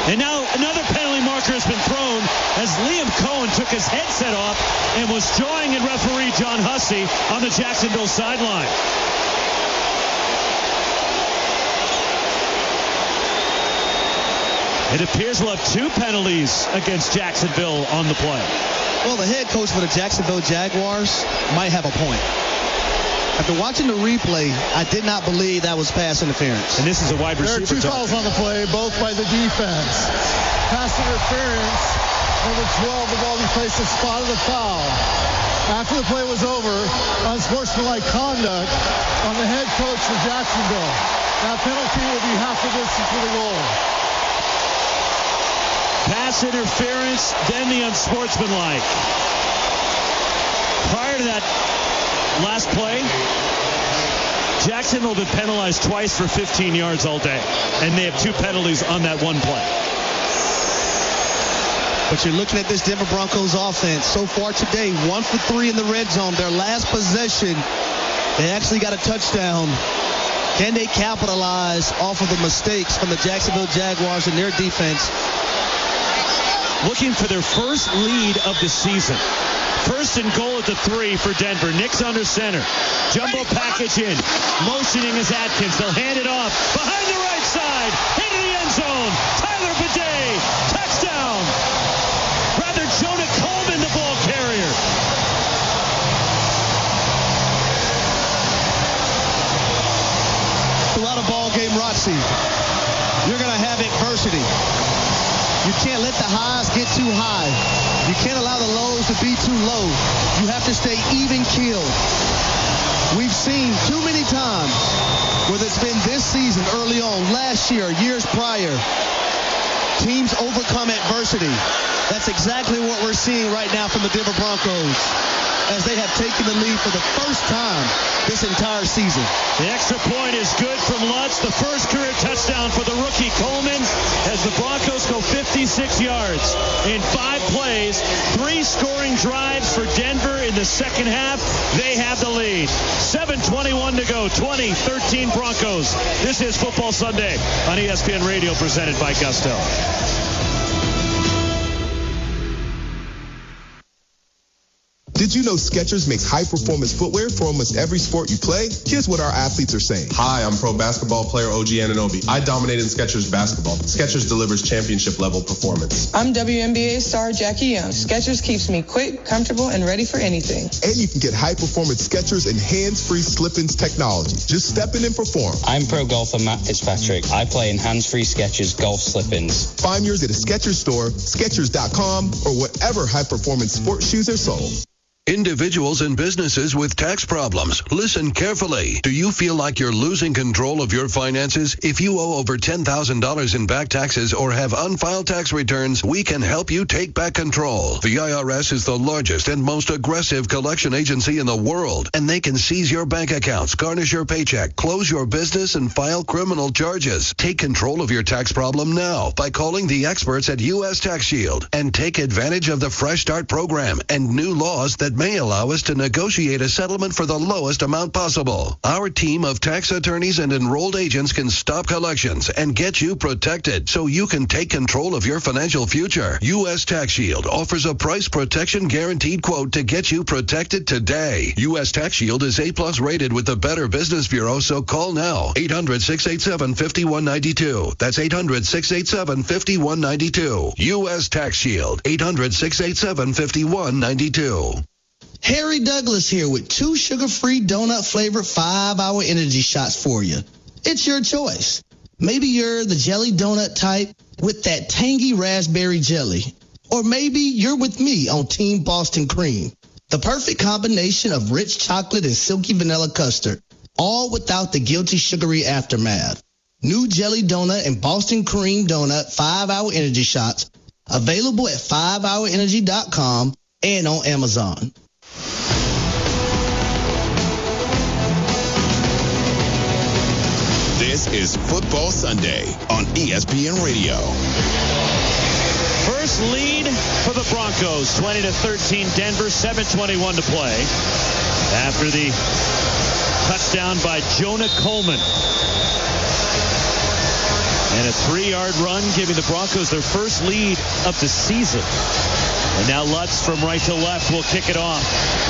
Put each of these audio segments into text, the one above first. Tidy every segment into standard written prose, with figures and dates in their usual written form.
And now another penalty marker has been thrown as Liam Cohen took his headset off and was joining in referee John Hussey on the Jacksonville sideline. It appears we'll have 2 penalties against Jacksonville on the play. Well, the head coach for the Jacksonville Jaguars might have a point. After watching the replay, I did not believe that was pass interference. And this is a wide receiver. There are 2 calls on the play, both by the defense. Pass interference, number 12, the ball be placed a spot of the foul. After the play was over, unsportsmanlike conduct on the head coach for Jacksonville. That penalty will be half the distance to the goal. Pass interference, then the unsportsmanlike. Prior to that last play, Jacksonville had been penalized twice for 15 yards all day, and they have 2 penalties on that one play. But you're looking at this Denver Broncos offense. So far today, 1 for 3 in the red zone. Their last possession, they actually got a touchdown. Can they capitalize off of the mistakes from the Jacksonville Jaguars and their defense? Looking for their first lead of the season. First and goal at the 3 for Denver. Nick's under center. Jumbo package in. Motioning is Atkins. They'll hand it off. Behind the right side. Into the end zone. Tyler Bidet. Touchdown. Rather, Jonah Coleman, the ball carrier. Throughout a ball game, Rotzi, you're going to have adversity. You can't let the highs get too high. You can't allow the lows to be too low. You have to stay even keeled. We've seen too many times, whether it's been this season, early on, last year, years prior, teams overcome adversity. That's exactly what we're seeing right now from the Denver Broncos, as they have taken the lead for the first time this entire season. The extra point is good from Lutz. The first career touchdown for the rookie Coleman, as the Broncos go 56 yards in 5 plays, 3 scoring drives for Denver in the second half. They have the lead. 7:21 to go. 20-13 Broncos. This is Football Sunday on ESPN Radio, presented by Gusto. Did you know Skechers makes high-performance footwear for almost every sport you play? Here's what our athletes are saying. Hi, I'm pro basketball player OG Anunoby. I dominate in Skechers basketball. Skechers delivers championship-level performance. I'm WNBA star Jackie Young. Skechers keeps me quick, comfortable, and ready for anything. And you can get high-performance Skechers and hands-free slip-ins technology. Just step in and perform. I'm pro golfer Matt Fitzpatrick. I play in hands-free Skechers golf slip-ins. Find yours at a Skechers store, Skechers.com, or whatever high-performance sports shoes are sold. Individuals and businesses with tax problems, listen carefully. Do you feel like you're losing control of your finances? If you owe over $10,000 in back taxes or have unfiled tax returns, we can help you take back control. The IRS is the largest and most aggressive collection agency in the world, and they can seize your bank accounts, garnish your paycheck, close your business, and file criminal charges. Take control of your tax problem now by calling the experts at U.S. Tax Shield and take advantage of the Fresh Start program and new laws that may allow us to negotiate a settlement for the lowest amount possible. Our team of tax attorneys and enrolled agents can stop collections and get you protected so you can take control of your financial future. U.S. Tax Shield offers a price protection guaranteed quote to get you protected today. U.S. Tax Shield is A+ rated with the Better Business Bureau, so call now. 800-687-5192. That's 800-687-5192. U.S. Tax Shield. 800-687-5192. Harry Douglas here with 2 sugar-free donut-flavored 5-hour energy shots for you. It's your choice. Maybe you're the jelly donut type with that tangy raspberry jelly. Or maybe you're with me on Team Boston Cream. The perfect combination of rich chocolate and silky vanilla custard, all without the guilty sugary aftermath. New jelly donut and Boston Cream donut 5-hour energy shots, available at 5hourenergy.com and on Amazon. This is Football Sunday on ESPN Radio. First lead for the Broncos, 20-13 Denver, 7:21 to play. After the touchdown by Jonah Coleman. And a 3-yard run, giving the Broncos their first lead of the season. And now Lutz from right to left will kick it off.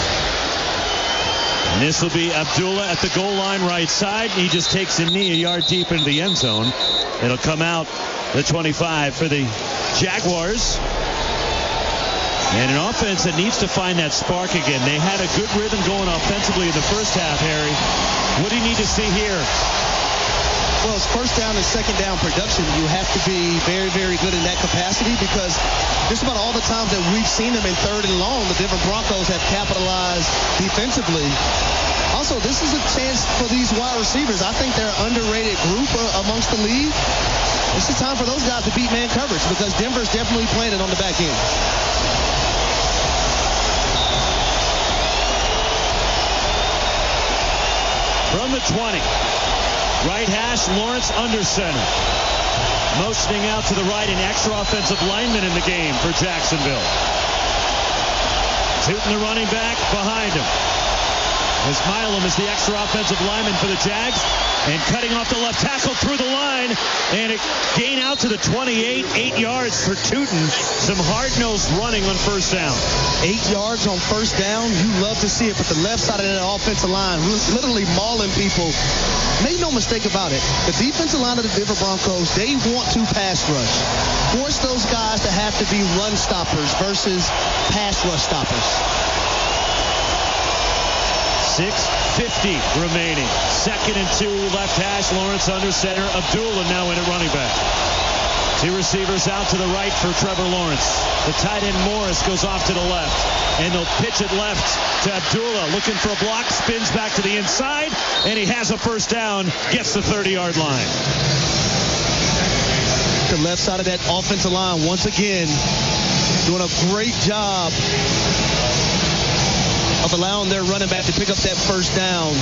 And this will be Abdullah at the goal line right side. He just takes a knee a yard deep into the end zone. It'll come out the 25 for the Jaguars. And an offense that needs to find that spark again. They had a good rhythm going offensively in the first half, Harry. What do you need to see here? Well, it's first down and second down production. You have to be very, very good in that capacity because just about all the times that we've seen them in third and long, the Denver Broncos have capitalized defensively. Also, this is a chance for these wide receivers. I think they're an underrated group amongst the league. This is time for those guys to beat man coverage because Denver's definitely playing it on the back end. From the 20. Right hash, Lawrence under center. Motioning out to the right, an extra offensive lineman in the game for Jacksonville. Tootin, the running back, behind him. As Milam is the extra offensive lineman for the Jags. And cutting off the left tackle through the line. And a gain out to the 28, 8 yards for Tootin. Some hard-nosed running on first down. 8 yards on first down. You love to see it, but the left side of that offensive line literally mauling people. Make no mistake about it. The defensive line of the Denver Broncos, they want to pass rush. Force those guys to have to be run stoppers versus pass rush stoppers. 6:50 remaining. 2nd and 2, left hash, Lawrence under center. Abdullah now in at running back. 2 receivers out to the right for Trevor Lawrence. The tight end Morris goes off to the left. And they'll pitch it left to Abdullah. Looking for a block, spins back to the inside. And he has a first down, gets the 30-yard line. The left side of that offensive line, once again, doing a great job of allowing their running back to pick up that first down.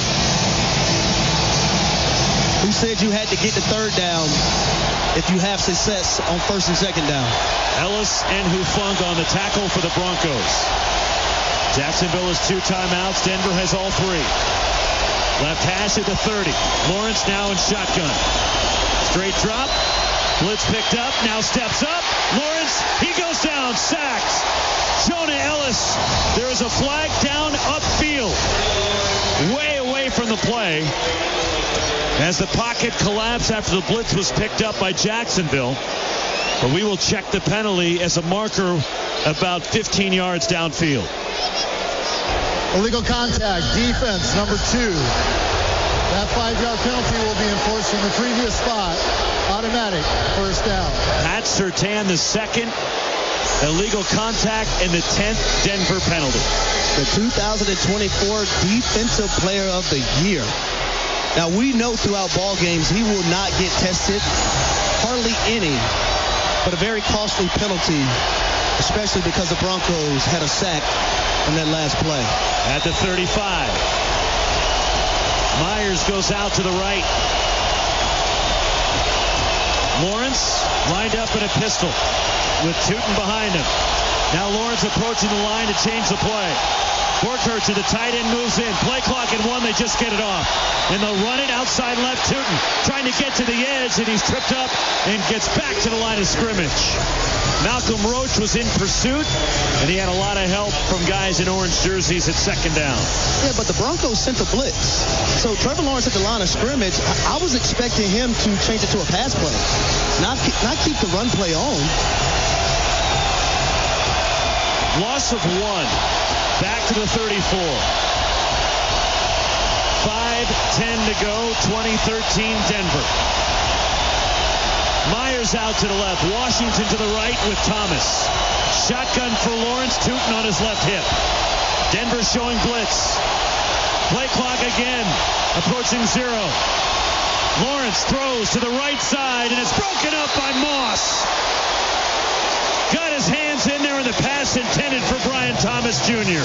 Who said you had to get the third down if you have success on first and second down? Ellis and Hufanga on the tackle for the Broncos. Jacksonville has 2 timeouts. Denver has all 3. Left hash at the 30. Lawrence now in shotgun. Straight drop. Blitz picked up. Now steps up. Lawrence, he goes down. Sacked. Jonah Ellis. There is a flag down upfield. Way away from the play. As the pocket collapsed after the blitz was picked up by Jacksonville. But we will check the penalty as a marker about 15 yards downfield. Illegal contact, defense, number 2. That 5-yard penalty will be enforced in the previous spot. Automatic, first down. Pat Surtain, the 2nd illegal contact and the 10th Denver penalty. The 2024 Defensive Player of the Year. Now, we know throughout ball games he will not get tested, hardly any, but a very costly penalty, especially because the Broncos had a sack on that last play. At the 35. Myers goes out to the right. Lawrence lined up in a pistol with Tootin behind him. Now Lawrence approaching the line to change the play. Borkhart to the tight end moves in. Play clock at 1. They just get it off. And they'll run it outside left. Tootin trying to get to the edge, and he's tripped up and gets back to the line of scrimmage. Malcolm Roach was in pursuit, and he had a lot of help from guys in orange jerseys at second down. Yeah, but the Broncos sent a blitz. So Trevor Lawrence at the line of scrimmage, I was expecting him to change it to a pass play, not keep the run play on. Loss of 1. Back to the 34. 5:10 to go, 2013 Denver. Myers out to the left. Washington to the right with Thomas. Shotgun for Lawrence. Tootin on his left hip. Denver showing blitz. Play clock again. Approaching 0. Lawrence throws to the right side, and it's broken up by Moss. Got his hands in there in the pass intended for Brian Thomas Jr.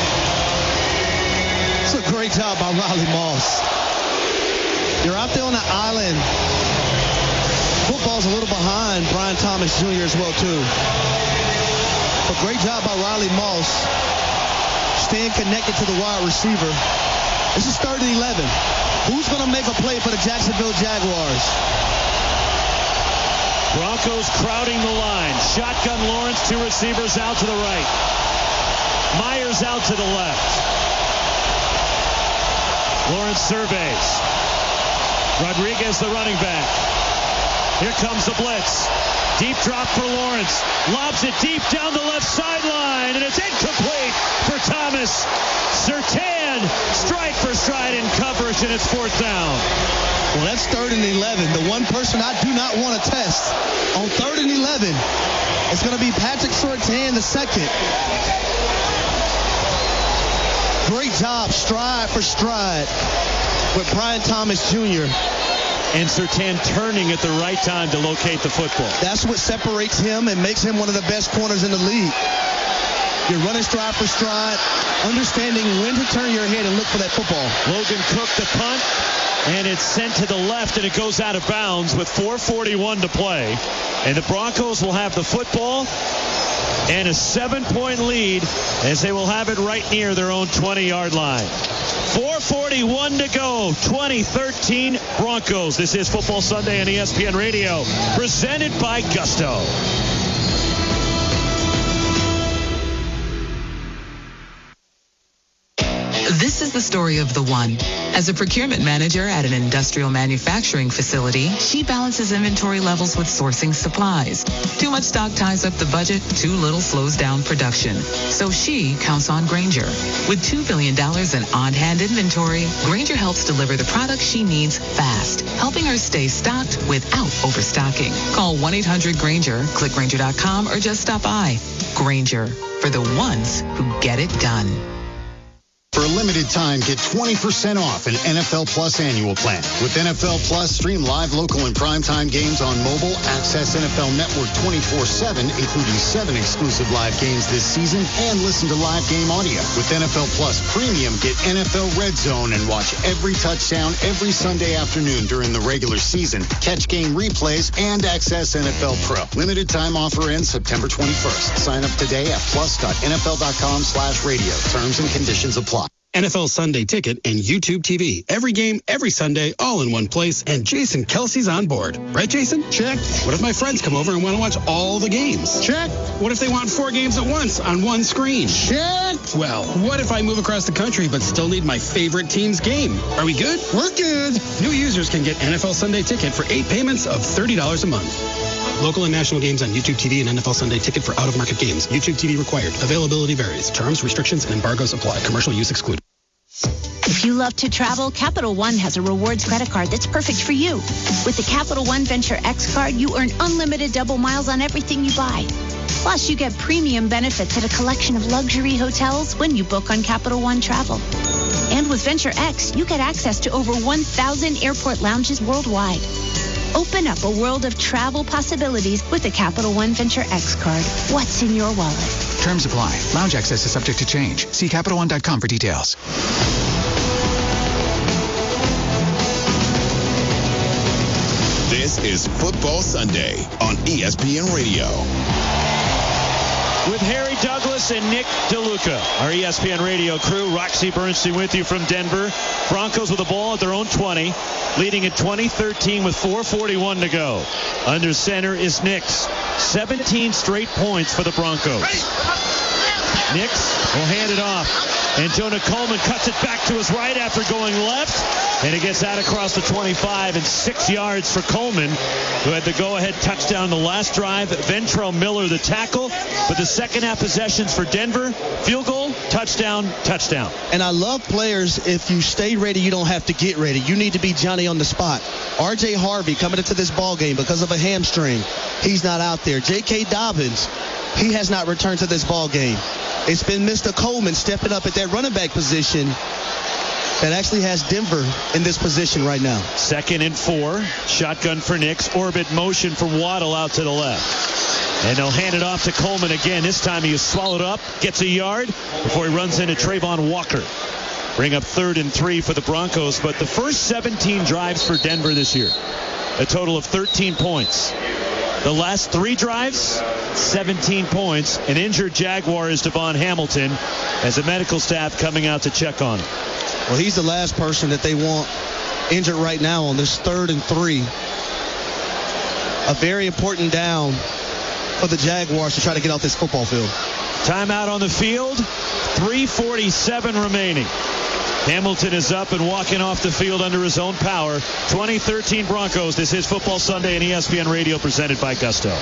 It's a great job by Riley Moss. You're out there on the island. Football's a little behind Brian Thomas Jr. as well, too. But great job by Riley Moss. Staying connected to the wide receiver. This is 3rd and 11. Who's going to make a play for the Jacksonville Jaguars? Broncos crowding the line. Shotgun Lawrence, 2 receivers out to the right. Myers out to the left. Lawrence surveys. Rodriguez, the running back. Here comes the blitz. Deep drop for Lawrence. Lobs it deep down the left sideline, and it's incomplete for Thomas. Surtain, stride for stride in coverage, and it's 4th down. Well, that's 3rd and 11. The one person I do not want to test on 3rd and 11 is going to be Patrick Surtain, the second. Great job, stride for stride, with Brian Thomas Jr. And Surtain turning at the right time to locate the football. That's what separates him and makes him one of the best corners in the league. You're running stride for stride, understanding when to turn your head and look for that football. Logan Cook the punt, and it's sent to the left, and it goes out of bounds with 4:41 to play. And the Broncos will have the football and a 7-point lead as they will have it right near their own 20-yard line. 4:41 to go, 2013 Broncos. This is Football Sunday on ESPN Radio, presented by Gusto. This is the story of the one. As a procurement manager at an industrial manufacturing facility, she balances inventory levels with sourcing supplies. Too much stock ties up the budget, too little slows down production. So she counts on Grainger. With $2 billion in on-hand inventory, Grainger helps deliver the products she needs fast, helping her stay stocked without overstocking. Call 1-800-GRAINGER, click Grainger.com, or just stop by. Grainger, for the ones who get it done. For a limited time, get 20% off an NFL Plus annual plan. With NFL Plus, stream live, local, and primetime games on mobile. Access NFL Network 24/7, including 7 exclusive live games this season, and listen to live game audio. With NFL Plus Premium, get NFL Red Zone and watch every touchdown every Sunday afternoon during the regular season. Catch game replays and access NFL Pro. Limited time offer ends September 21st. Sign up today at plus.nfl.com/radio. Terms and conditions apply. NFL Sunday Ticket and YouTube TV. Every game, every Sunday, all in one place, and Jason Kelsey's on board. Right, Jason? Check. What if my friends come over and want to watch all the games? Check. What if they want 4 games at once on one screen? Check. Well, what if I move across the country but still need my favorite team's game? Are we good? We're good. New users can get NFL Sunday Ticket for 8 payments of $30 a month. Local and national games on YouTube TV and NFL Sunday Ticket for out-of-market games. YouTube TV required. Availability varies. Terms, restrictions, and embargoes apply. Commercial use excluded. If you love to travel, Capital One has a rewards credit card that's perfect for you. With the Capital One Venture X card, you earn unlimited double miles on everything you buy. Plus, you get premium benefits at a collection of luxury hotels when you book on Capital One Travel. And with Venture X, you get access to over 1,000 airport lounges worldwide. Open up a world of travel possibilities with the Capital One Venture X card. What's in your wallet? Terms apply. Lounge access is subject to change. See CapitalOne.com for details. This is Football Sunday on ESPN Radio. With Harry Douglas and Nick DeLuca, our ESPN Radio crew, Roxy Bernstein with you from Denver. Broncos with the ball at their own 20, leading at 2013 with 4:41 to go. Under center is Nix. 17 straight points for the Broncos. Nix will hand it off, and Jonah Coleman cuts it back to his right after going left, and it gets out across the 25 and 6 yards for Coleman, who had the go-ahead touchdown the last drive. Ventrell Miller the tackle, but the second half possessions for Denver, field goal, touchdown, touchdown. And I love players, if you stay ready, you don't have to get ready. You need to be Johnny on the spot. R.J. Harvey coming into this ball game because of a hamstring. He's not out there. J.K. Dobbins, he has not returned to this ball game. It's been Mr. Coleman stepping up at that running back position that actually has Denver in this position right now. 2nd and 4. Shotgun for Nix. Orbit motion from Waddle out to the left. And they'll hand it off to Coleman again. This time he is swallowed up, gets a yard before he runs into Trayvon Walker. Bring up 3rd and 3 for the Broncos. But the first 17 drives for Denver this year, a total of 13 points. The last 3 drives, 17 points. An injured Jaguar is Devon Hamilton as the medical staff coming out to check on him. Well, he's the last person that they want injured right now on this 3rd and 3. a very important down for the Jaguars to try to get off this football field. Timeout on the field. 3:47 remaining. Hamilton is up and walking off the field under his own power. 2013 Broncos. This is Football Sunday and ESPN Radio presented by Gusto.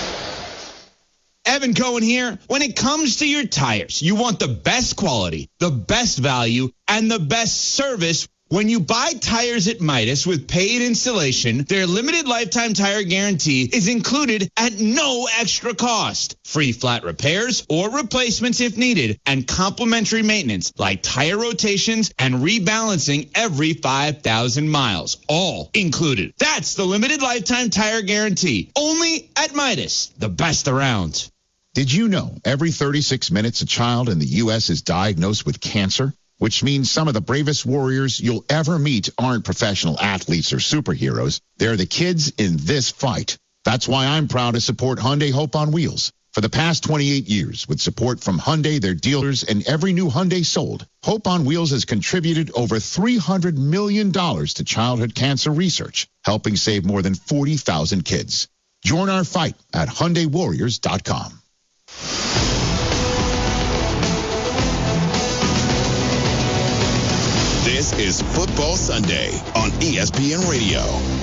Evan Cohen here. When it comes to your tires, you want the best quality, the best value, and the best service. When you buy tires at Midas with paid installation, their limited lifetime tire guarantee is included at no extra cost. Free flat repairs or replacements if needed, and complimentary maintenance like tire rotations and rebalancing every 5,000 miles. All included. That's the limited lifetime tire guarantee. Only at Midas, the best around. Did you know every 36 minutes a child in the U.S. is diagnosed with cancer? Which means some of the bravest warriors you'll ever meet aren't professional athletes or superheroes. They're the kids in this fight. That's why I'm proud to support Hyundai Hope on Wheels. For the past 28 years, with support from Hyundai, their dealers, and every new Hyundai sold, Hope on Wheels has contributed over $300 million to childhood cancer research, helping save more than 40,000 kids. Join our fight at HyundaiWarriors.com. This is Football Sunday on ESPN Radio.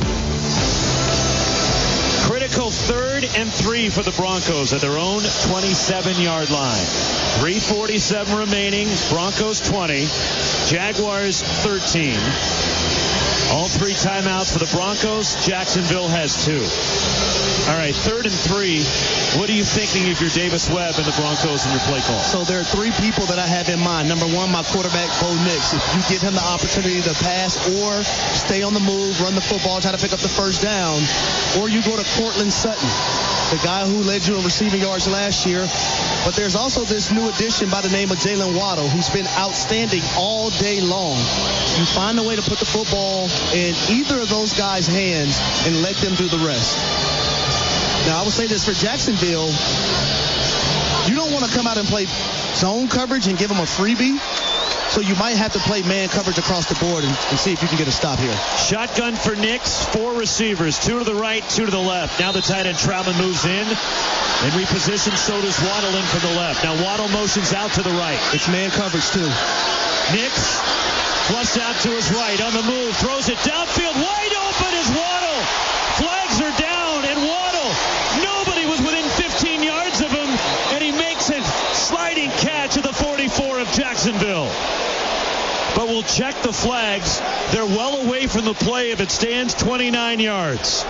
Critical 3rd and 3 for the Broncos at their own 27-yard line. 3:47 remaining. Broncos 20. Jaguars 13. All 3 timeouts for the Broncos. Jacksonville has 2. All right, 3rd and 3. What are you thinking if you're Davis Webb and the Broncos in your play call? So there are 3 people that I have in mind. Number 1, my quarterback, Bo Nix. If you give him the opportunity to pass or stay on the move, run the football, try to pick up the first down, or you go to Cortland Sutton, the guy who led you in receiving yards last year. But there's also this new addition by the name of Jalen Waddle, who's been outstanding all day long. You find a way to put the football in either of those guys' hands and let them do the rest. Now, I will say this for Jacksonville, you don't want to come out and play zone coverage and give them a freebie. So you might have to play man coverage across the board and see if you can get a stop here. Shotgun for Nix, 4 receivers, 2 to the right, 2 to the left. Now the tight end Troutman moves in and repositions. So does Waddle in from the left. Now Waddle motions out to the right. It's man coverage too. Nix flushed out to his right on the move, throws it downfield, wide open is Waddle. Flags are down, and Waddle, nobody was within 15 yards of him, and he makes a sliding catch at the 44 of Jacksonville. But we'll check the flags. They're well away from the play if it stands 29 yards.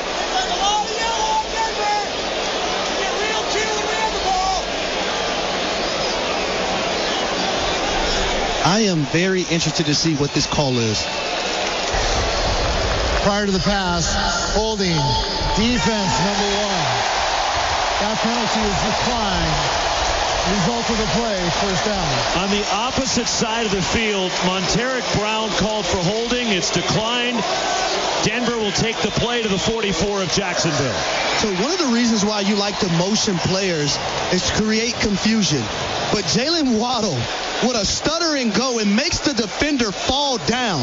I am very interested to see what this call is. Prior to the pass, holding, defense number 1. That penalty is declined. Result of the play, first down. On the opposite side of the field, Monteric Brown called for holding. It's declined. Denver will take the play to the 44 of Jacksonville. So one of the reasons why you like to motion players is to create confusion. But Jalen Waddle, with a stutter and go, it makes the defender fall down.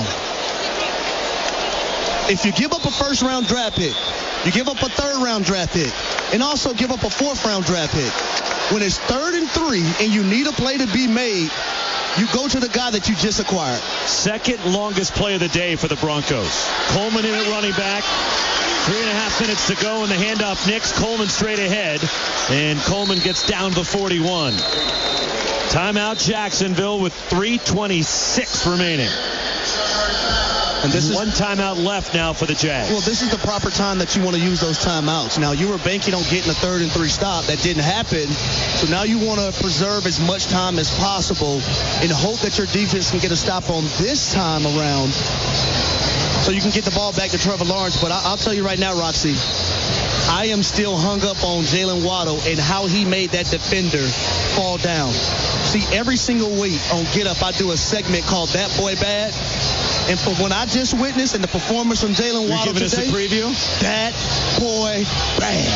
If you give up a first-round draft pick, you give up a third-round draft pick, and also give up a fourth-round draft pick. When it's 3rd and 3 and you need a play to be made, you go to the guy that you just acquired. Second longest play of the day for the Broncos. Coleman in at running back. 3.5 minutes to go in the handoff. Nix, Coleman straight ahead, and Coleman gets down to 41. Timeout Jacksonville with 3:26 remaining. And this is one timeout left now for the Jags. Well, this is the proper time that you want to use those timeouts. Now, you were banking on getting a 3rd and 3 stop. That didn't happen. So now you want to preserve as much time as possible and hope that your defense can get a stop on this time around so you can get the ball back to Trevor Lawrence. But I'll tell you right now, Roxy, I am still hung up on Jalen Waddle and how he made that defender fall down. See, every single week on Get Up, I do a segment called That Boy Bad. And from what I just witnessed and the performance from Jalen Waddle today, us a preview? That boy bad.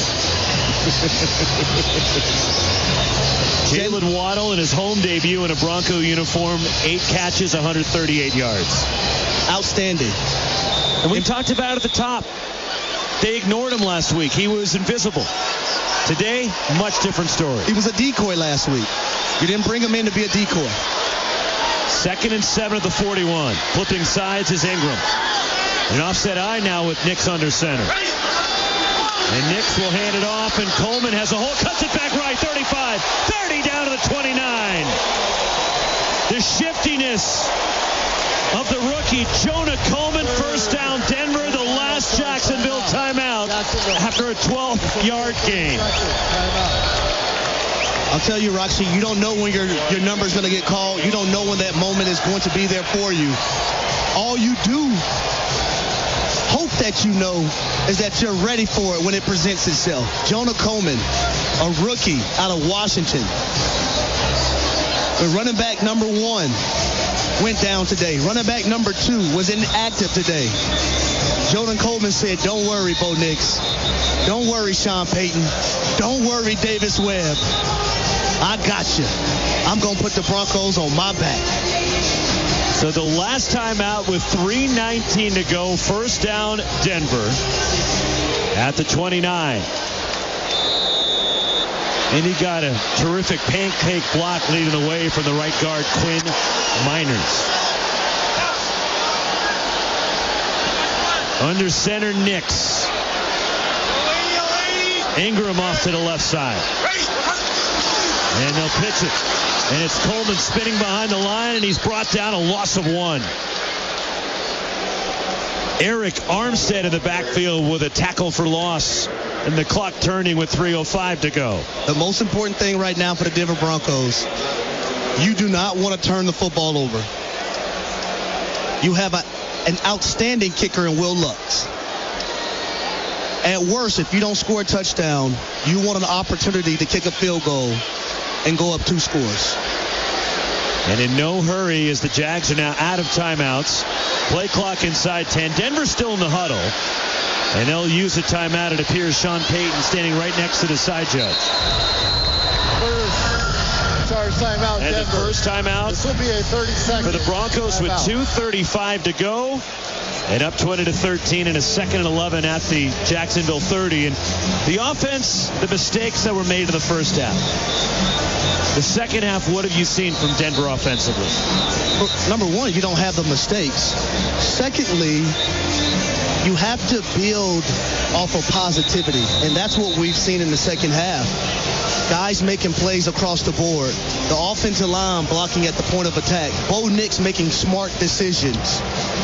Jalen Waddle in his home debut in a Bronco uniform, 8 catches, 138 yards. Outstanding. And we talked about it at the top. They ignored him last week. He was invisible. Today, much different story. He was a decoy last week. You didn't bring him in to be a decoy. 2nd and 7 at the 41. Flipping sides is Ingram. An offset eye now with Nix under center. And Nix will hand it off, and Coleman has a hole. Cuts it back right. 35. 30 down to the 29. The shiftiness of the rookie, Jonah Coleman. First down, Denver. The last Jacksonville timeout after a 12-yard gain. I'll tell you, Roxy, you don't know when your number is going to get called. You don't know when that moment is going to be there for you. All you do hope that you know is that you're ready for it when it presents itself. Jonah Coleman, a rookie out of Washington. The running back number 1 went down today. Running back number 2 was inactive today. Jonah Coleman said, don't worry, Bo Nix. Don't worry, Sean Payton. Don't worry, Davis Webb. I got you. I'm going to put the Broncos on my back. So the last time out with 3:19 to go. First down, Denver at the 29. And he got a terrific pancake block leading the way from the right guard, Quinn Miners. Under center, Nix. Ingram off to the left side. And they'll pitch it. And it's Coleman spinning behind the line, and he's brought down a loss of 1. Eric Armstead in the backfield with a tackle for loss, and the clock turning with 3:05 to go. The most important thing right now for the Denver Broncos, you do not want to turn the football over. You have an outstanding kicker in Will Lutz. At worst, if you don't score a touchdown, you want an opportunity to kick a field goal and go up 2 scores. And in no hurry as the Jags are now out of timeouts. Play clock inside 10. Denver's still in the huddle. And they'll use a timeout. It appears Sean Payton standing right next to the side judge. First timeout, and Denver. The first timeout. This will be a 30-second for the Broncos with 2:35 to go. And up 20-13 and a 2nd and 11 at the Jacksonville 30. And the offense, the mistakes that were made in the first half. The second half, what have you seen from Denver offensively? Number 1, you don't have the mistakes. Secondly, you have to build off of positivity. And that's what we've seen in the second half. Guys making plays across the board. The offensive line blocking at the point of attack. Bo Nix making smart decisions.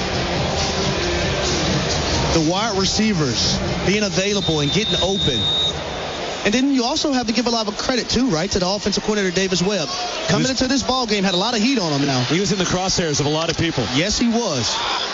The wide receivers being available and getting open. And then you also have to give a lot of credit, too, right, to the offensive coordinator, Davis Webb. Coming into this ball game, had a lot of heat on him now. He was in the crosshairs of a lot of people. Yes, he was.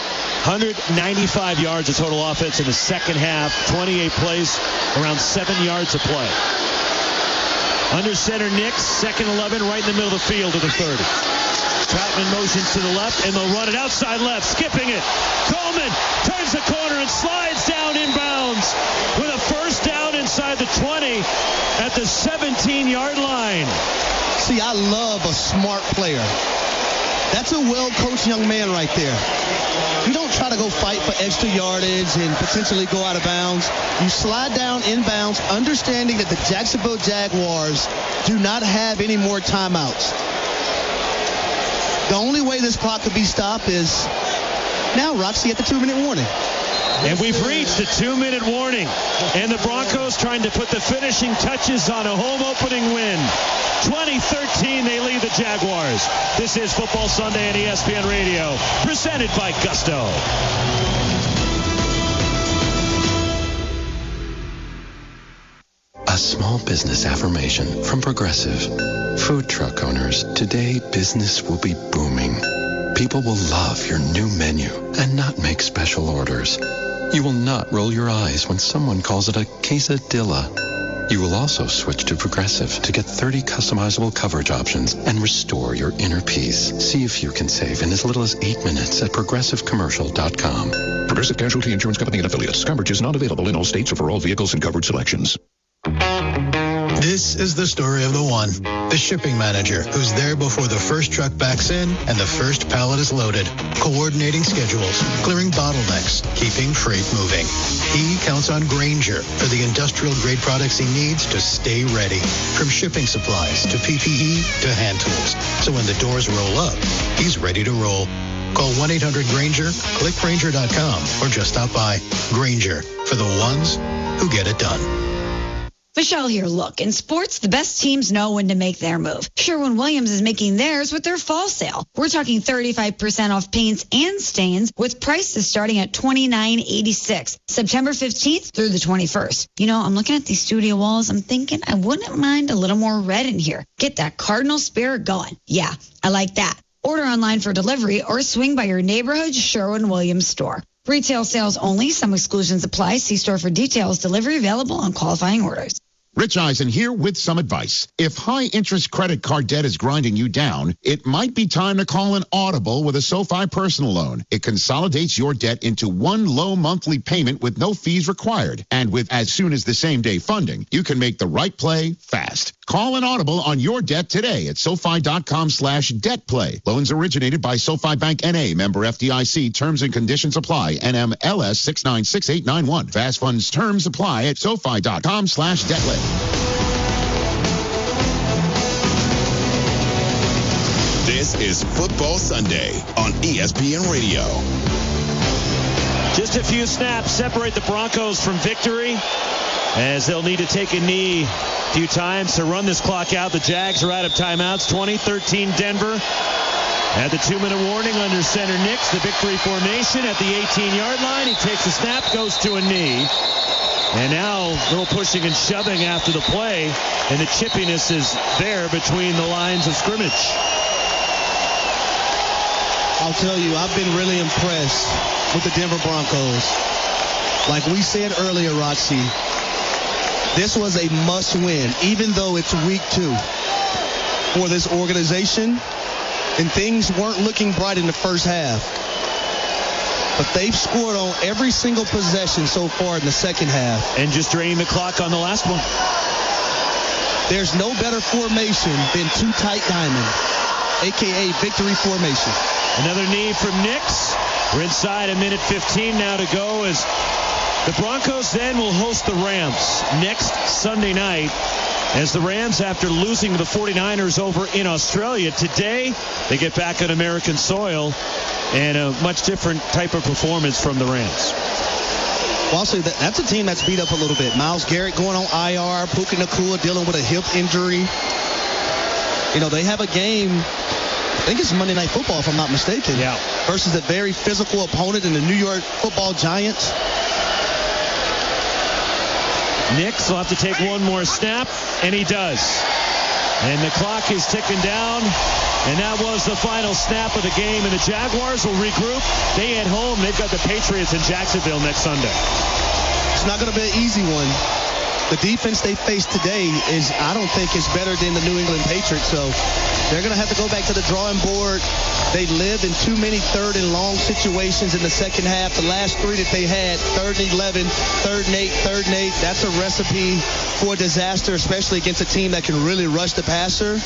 195 yards of total offense in the second half. 28 plays, around 7 yards a play. Under center, Nix, 2nd 11, right in the middle of the field to the 30. Troutman motions to the left, and they'll run it outside left, skipping it. Coleman turns the corner and slides down inbounds with a first down inside the 20 at the 17-yard line. See, I love a smart player. That's a well-coached young man right there. You don't try to go fight for extra yardage and potentially go out of bounds. You slide down inbounds, understanding that the Jacksonville Jaguars do not have any more timeouts. The only way this clock could be stopped is now, Roxy, at the 2-minute warning. And we've reached the 2-minute warning. And the Broncos trying to put the finishing touches on a home opening win. 2013, they lead the Jaguars. This is Football Sunday on ESPN Radio, presented by Gusto. A small business affirmation from Progressive. Food truck owners, today business will be booming. People will love your new menu and not make special orders. You will not roll your eyes when someone calls it a quesadilla. You will also switch to Progressive to get 30 customizable coverage options and restore your inner peace. See if you can save in as little as 8 minutes at ProgressiveCommercial.com. Progressive Casualty Insurance Company and Affiliates. Coverage is not available in all states or for all vehicles and coverage selections. This is the story of the one, the shipping manager, who's there before the first truck backs in and the first pallet is loaded, coordinating schedules, clearing bottlenecks, keeping freight moving. He counts on Grainger for the industrial-grade products he needs to stay ready, from shipping supplies to PPE to hand tools. So when the doors roll up, he's ready to roll. Call 1-800-GRAINGER, click Grainger.com, or just stop by. Grainger, for the ones who get it done. Michelle here. Look, in sports, the best teams know when to make their move. Sherwin-Williams is making theirs with their fall sale. We're talking 35% off paints and stains with prices starting at $29.86, September 15th through the 21st. You know, I'm looking at these studio walls. I'm thinking I wouldn't mind a little more red in here. Get that Cardinal spirit going. Yeah, I like that. Order online for delivery or swing by your neighborhood Sherwin-Williams store. Retail sales only. Some exclusions apply. See store for details. Delivery available on qualifying orders. Rich Eisen here with some advice. If high-interest credit card debt is grinding you down, it might be time to call an Audible with a SoFi personal loan. It consolidates your debt into one low monthly payment with no fees required. And with as soon as the same-day funding, you can make the right play fast. Call an Audible on your debt today at SoFi.com/debtplay. Loans originated by SoFi Bank N.A., member FDIC. Terms and conditions apply. NMLS 696891. Fast funds terms apply at SoFi.com/debtplay. This is Football Sunday on ESPN Radio. Just a few snaps separate the Broncos from victory, as they'll need to take a knee a few times to run this clock out. The Jags are out of timeouts. 20-13 Denver. At the 2-minute warning under center Nix, the victory formation at the 18-yard line. He takes a snap, goes to a knee. And now a little pushing and shoving after the play, and the chippiness is there between the lines of scrimmage. I'll tell you, I've been really impressed with the Denver Broncos. Like we said earlier, Roxy, this was a must-win, even though it's week 2 for this organization, and things weren't looking bright in the first half. But they've scored on every single possession so far in the second half. And just draining the clock on the last one. There's no better formation than two tight diamond, a.k.a. victory formation. Another knee from Nix. We're inside a minute 15 now to go, as the Broncos then will host the Rams next Sunday night, as the Rams, after losing to the 49ers over in Australia, today they get back on American soil, and a much different type of performance from the Rams. Well, also, that's a team that's beat up a little bit. Myles Garrett going on IR, Puka Nacua dealing with a hip injury. You know, they have a game, I think it's Monday Night Football, if I'm not mistaken, versus a very physical opponent in the New York Football Giants. Nix will have to take one more snap, and he does. And the clock is ticking down, and that was the final snap of the game, and the Jaguars will regroup. They at home. They've got the Patriots in Jacksonville next Sunday. It's not going to be an easy one. The defense they face today is, I don't think, is better than the New England Patriots, so they're going to have to go back to the drawing board. They lived in too many third and long situations in the second half. The last three that they had, 3rd and 11, 3rd and 8, 3rd and 8, that's a recipe for disaster, especially against a team that can really rush the passer.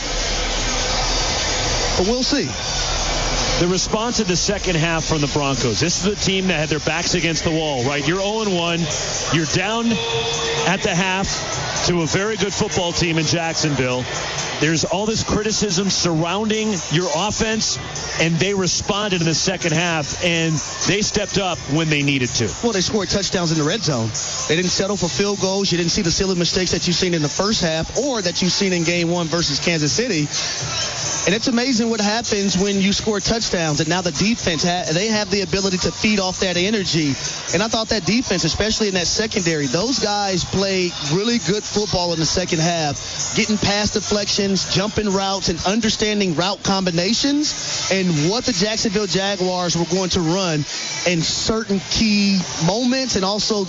But we'll see. The response in the second half from the Broncos. This is a team that had their backs against the wall, right? You're 0-1. You're down at the half to a very good football team in Jacksonville. There's all this criticism surrounding your offense, and they responded in the second half, and they stepped up when they needed to. Well, they scored touchdowns in the red zone. They didn't settle for field goals. You didn't see the silly mistakes that you've seen in the first half or that you've seen in game 1 versus Kansas City. And it's amazing what happens when you score touchdowns, and now the defense, they have the ability to feed off that energy. And I thought that defense, especially in that secondary, those guys played really good football in the second half, getting past deflections, jumping routes, and understanding route combinations and what the Jacksonville Jaguars were going to run in certain key moments, and also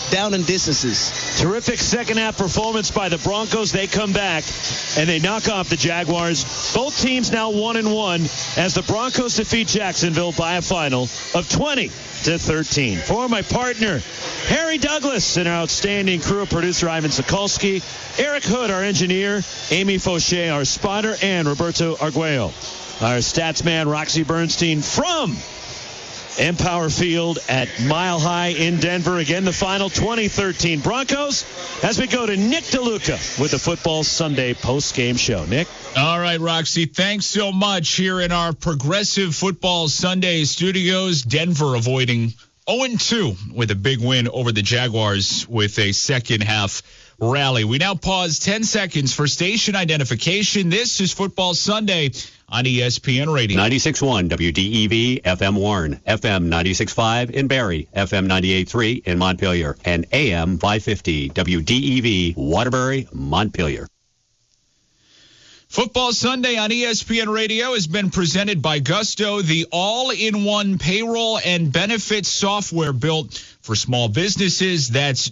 down and distances. Terrific second-half performance by the Broncos. They come back, and they knock off the Jaguars. Both teams now 1-1 as the Broncos defeat Jacksonville by a final of 20-13. For my partner, Harry Douglas, and our outstanding crew, producer Ivan Sokolsky, Eric Hood, our engineer, Amy Fauché, our spotter, and Roberto Arguello, our stats man, Roxy Bernstein from Empower Field at Mile High in Denver. Again, the final 2013 Broncos, as we go to Nick DeLuca with the Football Sunday post-game show. Nick? All right, Roxy, thanks so much. Here in our Progressive Football Sunday studios, Denver avoiding 0-2 with a big win over the Jaguars with a second-half rally. We now pause 10 seconds for station identification. This is Football Sunday on ESPN Radio. 96.1 WDEV, FM Warren, FM 96.5 in Barrie, FM 98.3 in Montpelier, and AM 550 WDEV, Waterbury, Montpelier. Football Sunday on ESPN Radio has been presented by Gusto, the all-in-one payroll and benefits software built for small businesses. That's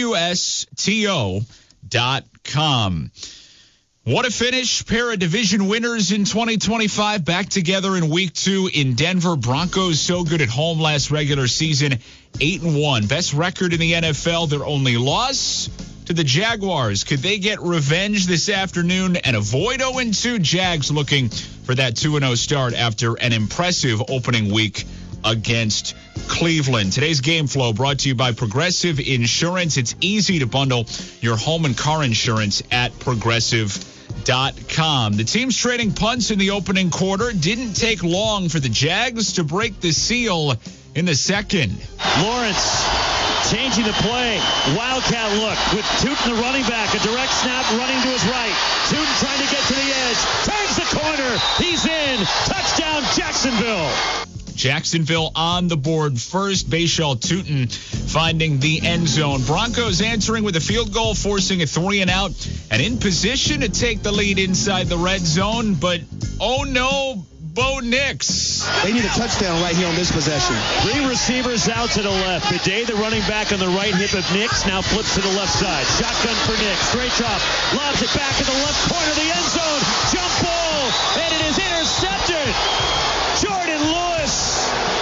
GUSTO.com. What a finish. Pair of division winners in 2025 back together in week 2 in Denver. Broncos so good at home last regular season, 8-1. Best record in the NFL. Their only loss to the Jaguars. Could they get revenge this afternoon and avoid 0-2? Jags looking for that 2-0 start after an impressive opening week against Cleveland. Today's game flow brought to you by Progressive Insurance. It's easy to bundle your home and car insurance at Progressive.com. The teams trading punts in the opening quarter. Didn't take long for the Jags to break the seal in the second. Lawrence changing the play. Wildcat look with Tootin, the running back. A direct snap running to his right. Tootin trying to get to the edge. Turns the corner. He's in. Touchdown, Jacksonville. Jacksonville on the board first. Bashal Tootin finding the end zone. Broncos answering with a field goal, forcing a 3-and-out, and in position to take the lead inside the red zone. But, oh no, Bo Nix. They need a touchdown right here on this possession. 3 receivers out to the left. Bidet, the running back on the right hip of Nix, now flips to the left side. Shotgun for Nix. Straight drop. Lobs it back in the left corner of the end zone. Jump ball. And it is intercepted. Jordan Lewis.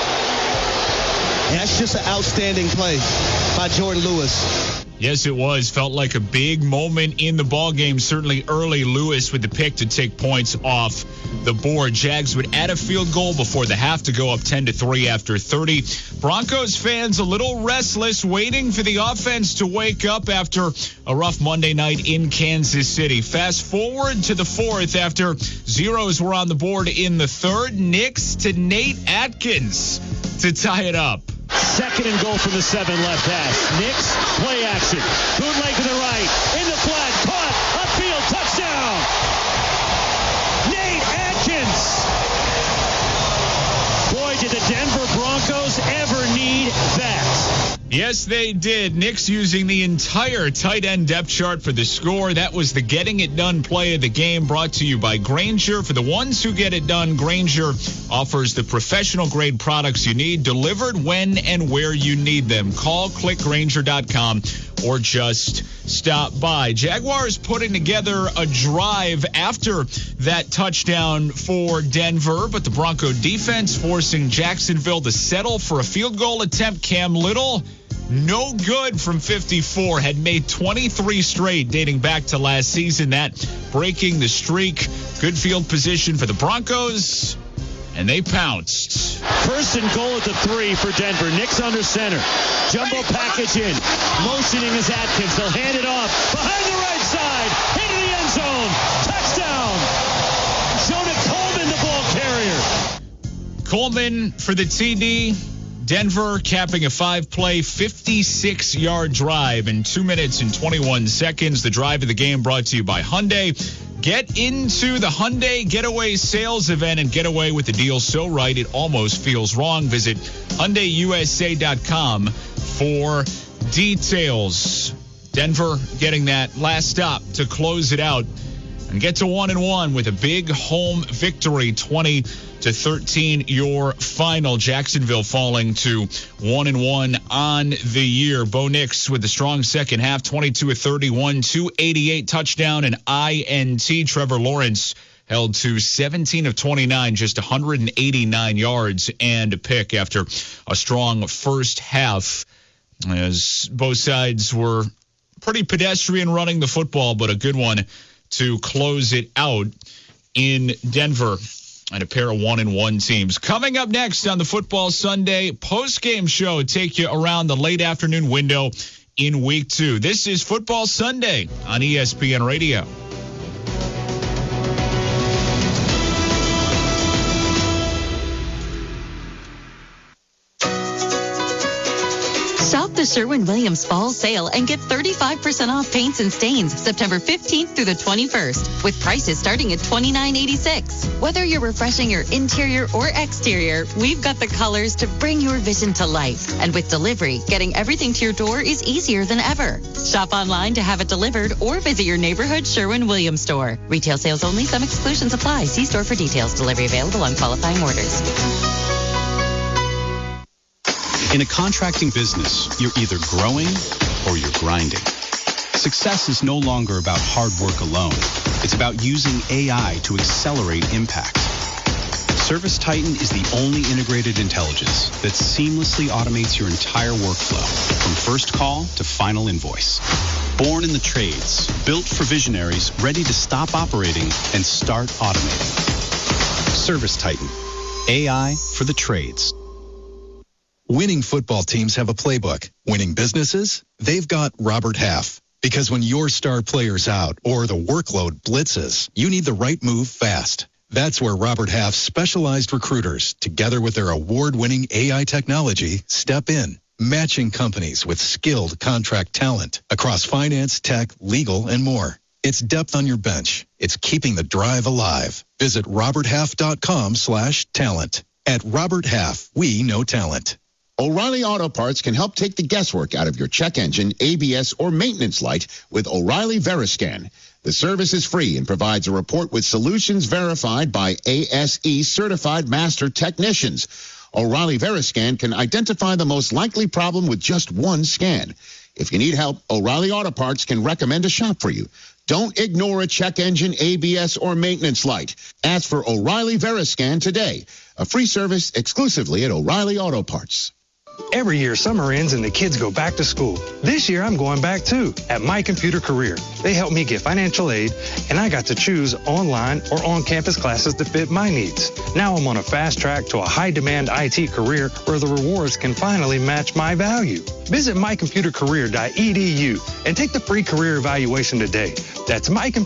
And that's just an outstanding play by Jordan Lewis. Yes, it was. Felt like a big moment in the ballgame. Certainly early. Lewis with the pick to take points off the board. Jags would add a field goal before the half to go up 10-3 after 30. Broncos fans a little restless, waiting for the offense to wake up after a rough Monday night in Kansas City. Fast forward to the fourth after zeros were on the board in the third. Nix to Nate Atkins to tie it up. 2nd and goal from the 7 left hash. Nix, play action. Bootleg to the right. In the flat. Caught. Upfield. Touchdown. Nate Atkins. Boy, did the Denver Broncos ever need that. Yes, they did. Nix using the entire tight end depth chart for the score. That was the getting it done play of the game, brought to you by Grainger. For the ones who get it done, Grainger offers the professional grade products you need, delivered when and where you need them. Call, click Grainger.com, or just stop by. Jaguars putting together a drive after that touchdown for Denver, but the Bronco defense forcing Jacksonville to settle for a field goal attempt. Cam Little, no good from 54, had made 23 straight dating back to last season. That breaking the streak. Good field position for the Broncos, and they pounced. 1st and goal at the 3 for Denver. Nix under center. Jumbo package in. Motioning is Atkins. They'll hand it off. Behind the right side. Into the end zone. Touchdown. Jonah Coleman, the ball carrier. Coleman for the TD. Denver capping a 5-play, 56-yard drive in 2 minutes and 21 seconds. The drive of the game brought to you by Hyundai. Get into the Hyundai Getaway Sales Event and get away with the deal so right it almost feels wrong. Visit HyundaiUSA.com for details. Denver getting that last stop to close it out and get to 1-1 with a big home victory, 20-13 your final. Jacksonville falling to 1-1 on the year. Bo Nix with the strong second half, 22-31, 288 touchdown and INT. Trevor Lawrence held to 17 of 29, just 189 yards and a pick after a strong first half, as both sides were pretty pedestrian running the football, but a good one to close it out in Denver, and a pair of 1-1 teams. Coming up next on the Football Sunday post-game show, take you around the late afternoon window in Week 2. This is Football Sunday on ESPN Radio. Shop the Sherwin-Williams Fall Sale and get 35% off paints and stains September 15th through the 21st, with prices starting at $29.86. Whether you're refreshing your interior or exterior, we've got the colors to bring your vision to life. And with delivery, getting everything to your door is easier than ever. Shop online to have it delivered or visit your neighborhood Sherwin-Williams store. Retail sales only. Some exclusions apply. See store for details. Delivery available on qualifying orders. In a contracting business, you're either growing or you're grinding. Success is no longer about hard work alone. It's about using AI to accelerate impact. ServiceTitan is the only integrated intelligence that seamlessly automates your entire workflow, from first call to final invoice. Born in the trades, built for visionaries ready to stop operating and start automating. ServiceTitan, AI for the trades. Winning football teams have a playbook. Winning businesses, they've got Robert Half. Because when your star player's out or the workload blitzes, you need the right move fast. That's where Robert Half's specialized recruiters, together with their award-winning AI technology, step in, matching companies with skilled contract talent across finance, tech, legal, and more. It's depth on your bench. It's keeping the drive alive. Visit roberthalf.com/talent. At Robert Half, we know talent. O'Reilly Auto Parts can help take the guesswork out of your check engine, ABS, or maintenance light with O'Reilly Veriscan. The service is free and provides a report with solutions verified by ASE certified master technicians. O'Reilly Veriscan can identify the most likely problem with just one scan. If you need help, O'Reilly Auto Parts can recommend a shop for you. Don't ignore a check engine, ABS, or maintenance light. Ask for O'Reilly Veriscan today. A free service exclusively at O'Reilly Auto Parts. Every year, summer ends and the kids go back to school. This year, I'm going back too at My Computer Career. They helped me get financial aid, and I got to choose online or on-campus classes to fit my needs. Now I'm on a fast track to a high-demand IT career where the rewards can finally match my value. Visit mycomputercareer.edu and take the free career evaluation today. That's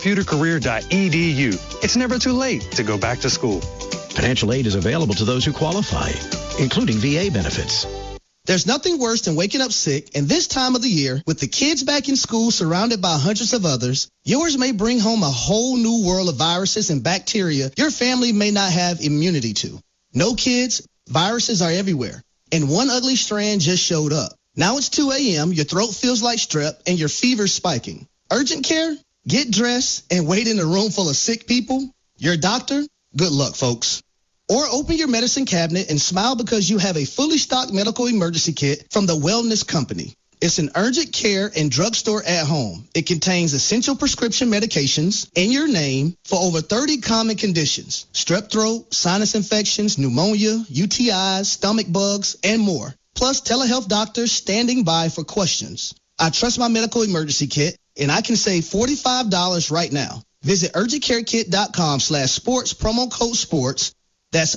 mycomputercareer.edu. It's never too late to go back to school. Financial aid is available to those who qualify, including VA benefits. There's nothing worse than waking up sick, and this time of the year, with the kids back in school surrounded by hundreds of others, yours may bring home a whole new world of viruses and bacteria your family may not have immunity to. No kids, viruses are everywhere, and one ugly strand just showed up. Now it's 2 a.m., your throat feels like strep, and your fever's spiking. Urgent care? Get dressed and wait in a room full of sick people? Your doctor? Good luck, folks. Or open your medicine cabinet and smile because you have a fully stocked medical emergency kit from the Wellness Company. It's an urgent care and drugstore at home. It contains essential prescription medications in your name for over 30 common conditions: strep throat, sinus infections, pneumonia, UTIs, stomach bugs, and more. Plus telehealth doctors standing by for questions. I trust my medical emergency kit, and I can save $45 right now. Visit urgentcarekit.com/sports, promo code sports. That's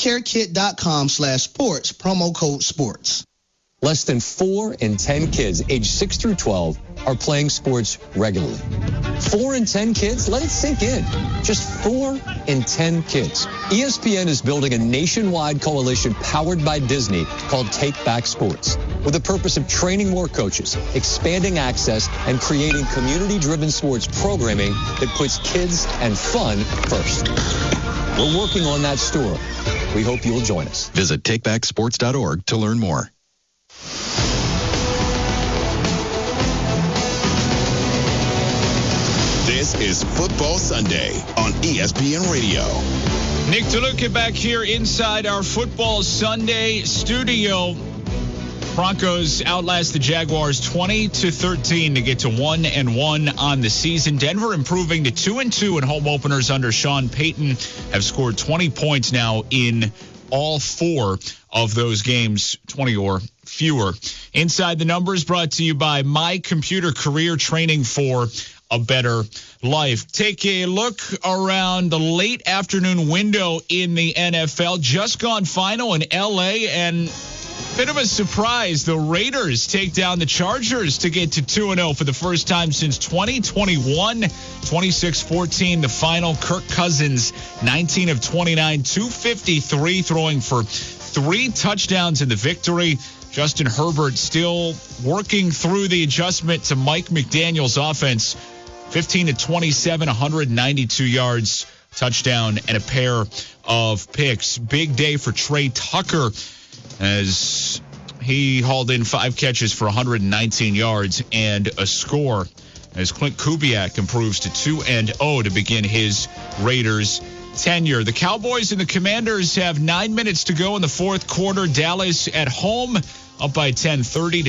urgentcarekit.com/sports, promo code sports. Less than 4 in 10 kids aged 6 through 12 are playing sports regularly. 4 in 10 kids? Let it sink in. Just 4 in 10 kids. ESPN is building a nationwide coalition powered by Disney called Take Back Sports, with the purpose of training more coaches, expanding access, and creating community-driven sports programming that puts kids and fun first. We're working on that story. We hope you'll join us. Visit takebacksports.org to learn more. This This is Football Sunday on ESPN Radio. Nick DeLuca back here inside our Football Sunday studio. Broncos outlast the Jaguars 20-13 to get to 1-1 on the season. Denver improving to 2-2 in home openers under Sean Payton, have scored 20 points now in all 4 of those games, 20 or fewer. Inside the Numbers brought to you by My Computer Career, training for a better life. Take a look around the late afternoon window in the NFL. Just gone final in LA, and bit of a surprise. The Raiders take down the Chargers to get to 2-0 for the first time since 2021. 26-14 the final. Kirk Cousins, 19 of 29, 253, throwing for 3 touchdowns in the victory. Justin Herbert still working through the adjustment to Mike McDaniel's offense. 15-27, 192 yards, touchdown, and a pair of picks. Big day for Trey Tucker as he hauled in 5 catches for 119 yards and a score, as Clint Kubiak improves to 2-0 to begin his Raiders tenure. The Cowboys and the Commanders have 9 minutes to go in the fourth quarter. Dallas at home up by 10,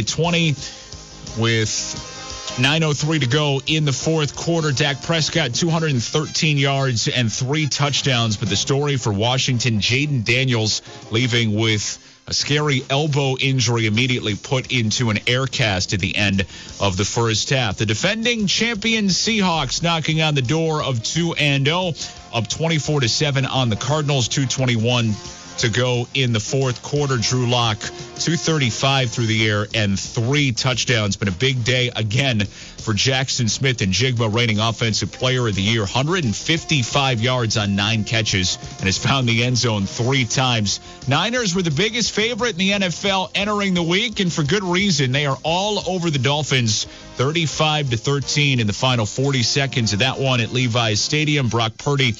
30-20 with 9:03 to go in the fourth quarter. Dak Prescott, 213 yards and 3 touchdowns. But the story for Washington, Jaden Daniels leaving with a scary elbow injury, immediately put into an air cast at the end of the first half. The defending champion Seahawks knocking on the door of 2-0, up 24-7 on the Cardinals. 2:21 to go in the fourth quarter. Drew Lock, 235 through the air and 3 touchdowns. Been a big day again for Jackson Smith and Jigba, reigning Offensive Player of the Year. 155 yards on 9 catches and has found the end zone 3 times. Niners were the biggest favorite in the NFL entering the week, and for good reason. They are all over the Dolphins, 35-13 in the final 40 seconds of that one at Levi's Stadium. Brock Purdy,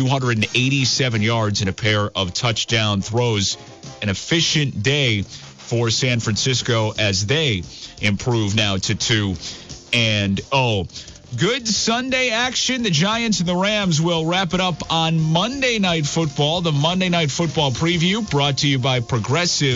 287 yards and a pair of touchdown throws. An efficient day for San Francisco as they improve now to 2-0. Good Sunday action. The Giants and the Rams will wrap it up on Monday Night Football. The Monday Night Football preview brought to you by Progressive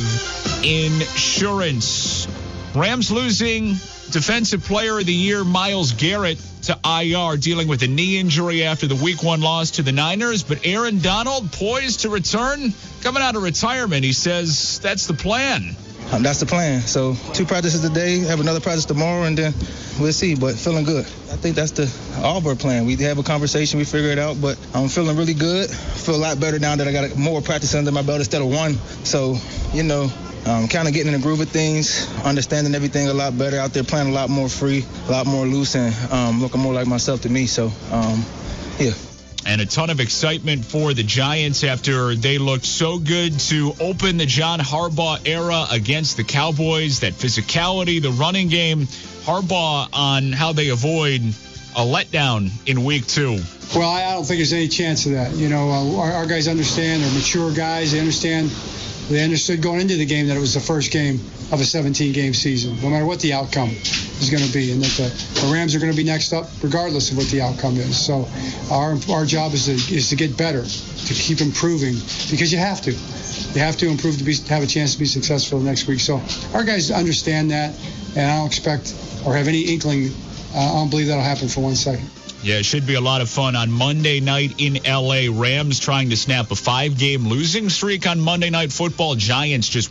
Insurance. Rams losing Defensive Player of the Year Myles Garrett to IR, dealing with a knee injury after the Week 1 loss to the Niners. But Aaron Donald poised to return, coming out of retirement. He says that's the plan. That's the plan. So 2 practices today, have another practice tomorrow, and then we'll see. But feeling good. I think that's all of our plan. We have a conversation, we figure it out, but I'm feeling really good. Feel a lot better now that I got more practice under my belt instead of 1. So, kind of getting in the groove of things, understanding everything a lot better, out there playing a lot more free, a lot more loose, and looking more like myself to me. So, yeah. And a ton of excitement for the Giants after they looked so good to open the John Harbaugh era against the Cowboys. That physicality, the running game. Harbaugh on how they avoid a letdown in Week 2. Well, I don't think there's any chance of that. Our guys understand. They're mature guys. They understand. They understood going into the game that it was the first game of a 17-game season, no matter what the outcome is going to be, and that the Rams are going to be next up regardless of what the outcome is. So our job is to get better, to keep improving, because you have to. You have to improve to have a chance to be successful next week. So our guys understand that, and I don't expect or have any inkling. I don't believe that'll happen for 1 second. Yeah, it should be a lot of fun on Monday night in L.A. Rams trying to snap a 5-game losing streak on Monday Night Football. Giants just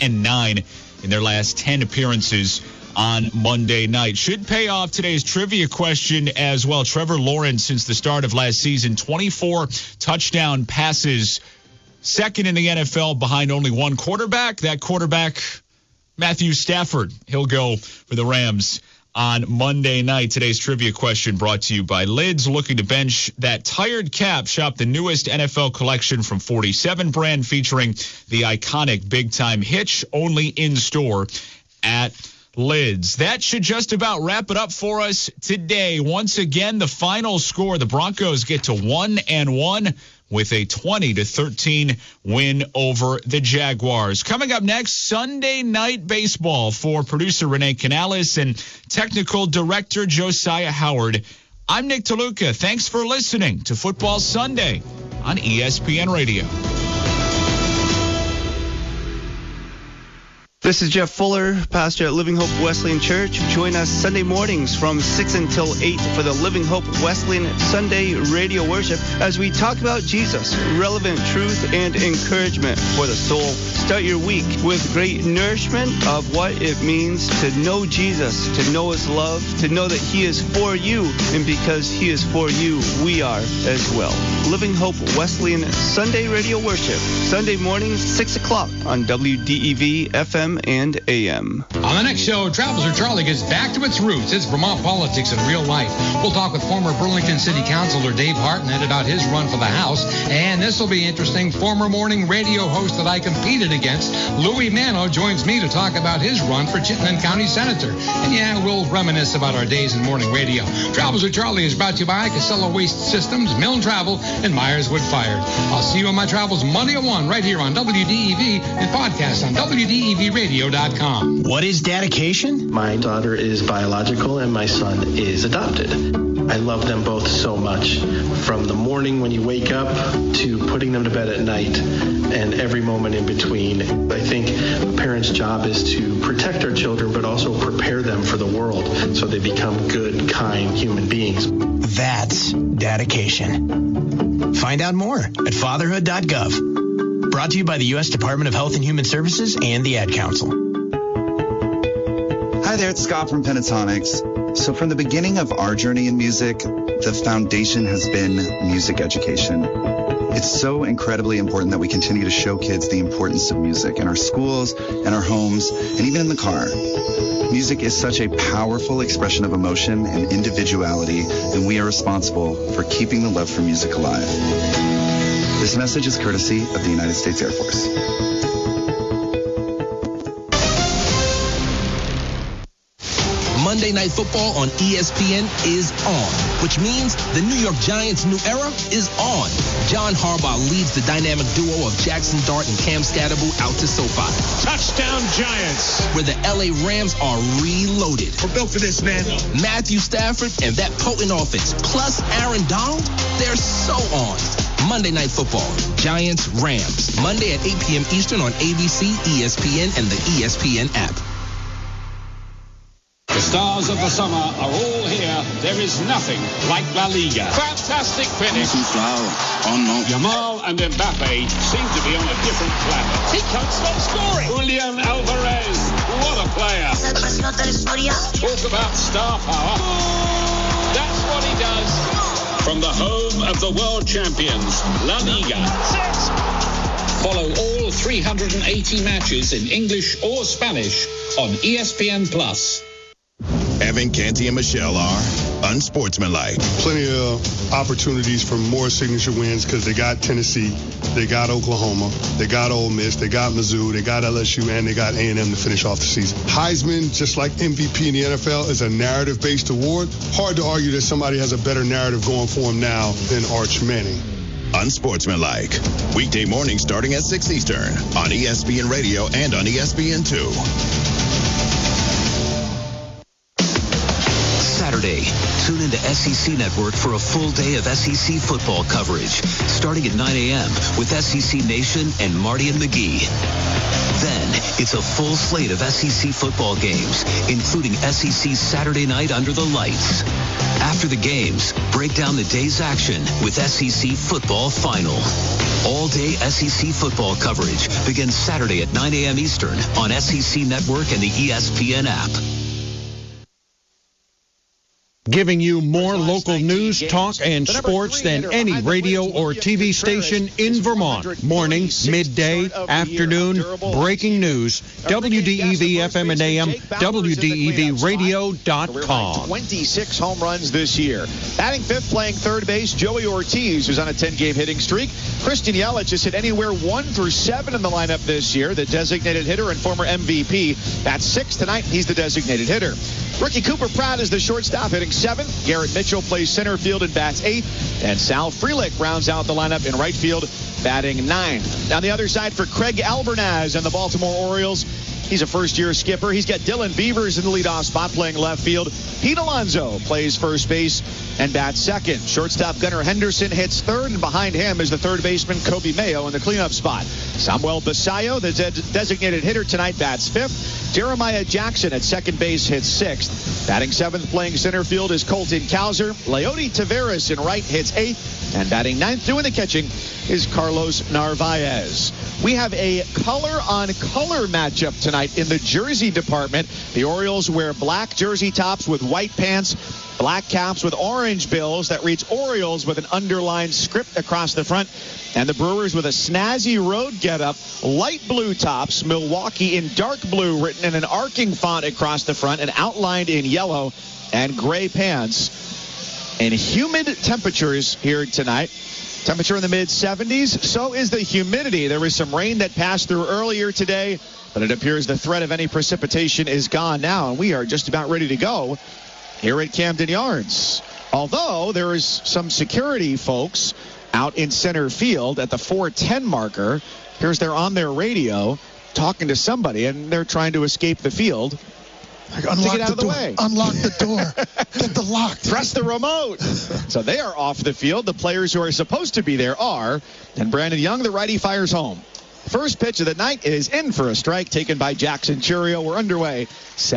1-9 in their last 10 appearances on Monday night. Should pay off today's trivia question as well. Trevor Lawrence, since the start of last season, 24 touchdown passes, second in the NFL behind only one quarterback. That quarterback, Matthew Stafford. He'll go for the Rams on Monday night. Today's trivia question brought to you by Lids. Looking to bench that tired cap? Shop the newest NFL collection from 47 brand, featuring the iconic Big Time Hitch, only in store at Lids. That should just about wrap it up for us today. Once again, the final score, the Broncos get to 1-1 with a 20-13 win over the Jaguars. Coming up next, Sunday Night Baseball for producer Renee Canales and technical director Josiah Howard I'm Nick Toluca. Thanks for listening to Football Sunday on ESPN Radio. This is Jeff Fuller, pastor at Living Hope Wesleyan Church. Join us Sunday mornings from 6 until 8 for the Living Hope Wesleyan Sunday radio worship as we talk about Jesus, relevant truth and encouragement for the soul. Start your week with great nourishment of what it means to know Jesus, to know his love, to know that he is for you, and because he is for you, we are as well. Living Hope Wesleyan Sunday radio worship, Sunday mornings, 6 o'clock on WDEV FM and AM. On the next show, Travels with Charlie gets back to its roots. It's Vermont politics in real life. We'll talk with former Burlington City Councilor Dave Hartnett about his run for the House. And this will be interesting. Former morning radio host that I competed against, Louis Mano, joins me to talk about his run for Chittenden County Senator. And yeah, we'll reminisce about our days in morning radio. Travels with Charlie is brought to you by Casella Waste Systems, Milne Travel, and Myers Wood Fired. I'll see you on my travels Monday at 1 right here on WDEV and podcast on WDEVradio.com. What is dedication? My daughter is biological and my son is adopted. I love them both so much. From the morning when you wake up to putting them to bed at night and every moment in between. I think a parent's job is to protect our children but also prepare them for the world so they become good, kind human beings. That's dedication. Find out more at fatherhood.gov. Brought to you by the U.S. Department of Health and Human Services and the Ad Council. Hi there, it's Scott from Pentatonics. So from the beginning of our journey in music, the foundation has been music education. It's so incredibly important that we continue to show kids the importance of music in our schools, in our homes, and even in the car. Music is such a powerful expression of emotion and individuality, and we are responsible for keeping the love for music alive. This message is courtesy of the United States Air Force. Monday Night Football on ESPN is on, which means the New York Giants' new era is on. John Harbaugh leads the dynamic duo of Jackson Dart and Cam Scatterbo out to SoFi. Touchdown Giants. Where the LA Rams are reloaded. We're built for this, man. Matthew Stafford and that potent offense, plus Aaron Donald, they're so on. Monday Night Football, Giants, Rams. Monday at 8 p.m. Eastern on ABC, ESPN, and the ESPN app. The stars of the summer are all here. There is nothing like La Liga. Fantastic finish. Yamal and Mbappe seem to be on a different planet. He can't stop scoring. Julian Alvarez, what a player. Talk about star power. That's what he does. From the home of the world champions, La Liga. Follow all 380 matches in English or Spanish on ESPN+. Evan, Canty, and Michelle are unsportsmanlike. Plenty of opportunities for more signature wins because they got Tennessee, they got Oklahoma, they got Ole Miss, they got Mizzou, they got LSU, and they got A&M to finish off the season. Heisman, just like MVP in the NFL, is a narrative-based award. Hard to argue that somebody has a better narrative going for him now than Arch Manning. Unsportsmanlike. Weekday mornings starting at 6 Eastern on ESPN Radio and on ESPN2. Saturday, tune into SEC Network for a full day of SEC football coverage, starting at 9 a.m. with SEC Nation and Marty and McGee. Then, it's a full slate of SEC football games, including SEC Saturday Night Under the Lights. After the games, break down the day's action with SEC Football Final. All-day SEC football coverage begins Saturday at 9 a.m. Eastern on SEC Network and the ESPN app. Giving you more local news, talk, and sports than any radio or TV station in Vermont. Morning, midday, afternoon, breaking news. WDEV FM and AM, WDEVradio.com. 26 home runs this year. Batting fifth, playing third base, Joey Ortiz, who's on a 10-game hitting streak. Christian Yelich has hit anywhere 1 through 7 in the lineup this year. The designated hitter and former MVP. That's 6 tonight. He's the designated hitter. Rookie Cooper Pratt is the shortstop, hitting 7th. Garrett Mitchell plays center field and bats 8th. And Sal Frelick rounds out the lineup in right field, batting 9th. On the other side for Craig Albernaz and the Baltimore Orioles, He's a first-year skipper. He's got Dylan Beavers in the leadoff spot playing left field. Pete Alonso plays first base and bats second. Shortstop Gunnar Henderson hits third, and behind him is the third baseman Kobe Mayo in the cleanup spot. Samuel Basayo, the designated hitter tonight, bats fifth. Jeremiah Jackson at second base hits sixth. Batting seventh, playing center field is Colton Cowser. Leody Taveras in right hits eighth. And batting ninth, doing the catching, is Carlos Narvaez. We have a color-on-color matchup tonight in the jersey department. The Orioles wear black jersey tops with white pants, black caps with orange bills that reads Orioles with an underlined script across the front. And the Brewers with a snazzy road getup, light blue tops, Milwaukee in dark blue written in an arcing font across the front and outlined in yellow, and gray pants. And humid temperatures here tonight. Temperature in the mid-70s. So is the humidity. There was some rain that passed through earlier today, but it appears the threat of any precipitation is gone now, and we are just about ready to go here at Camden Yards. Although there is some security folks out in center field at the 4:10 marker. Here's they're on their radio talking to somebody, and they're trying to escape the field. Like, unlock the door. Unlock the door. Get the lock. Press the remote. So they are off the field. The players who are supposed to be there are. And Brandon Young, the righty, fires home. First pitch of the night is in for a strike taken by Jackson Churio. We're underway.